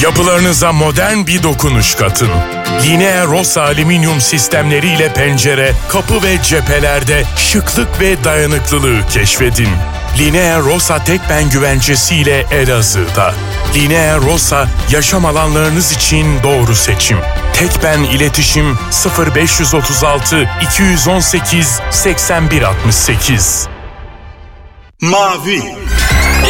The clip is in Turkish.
Yapılarınıza modern bir dokunuş katın. Linea Rossa alüminyum sistemleriyle pencere, kapı ve cephelerde şıklık ve dayanıklılığı keşfedin. Linea Rossa Tekben güvencesiyle Elazığ'da. Linea Rossa, yaşam alanlarınız için doğru seçim. Tekben iletişim 0536 218 8168. Mavi